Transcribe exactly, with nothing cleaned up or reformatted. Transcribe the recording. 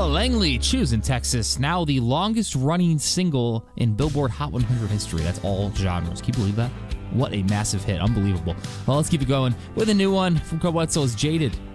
Langley, Choose in Texas, now the longest running single in Billboard Hot one hundred history. That's all genres. Can you believe that? What a massive hit. Unbelievable. Well, let's keep it going with a new one from Quetzal's Jaded.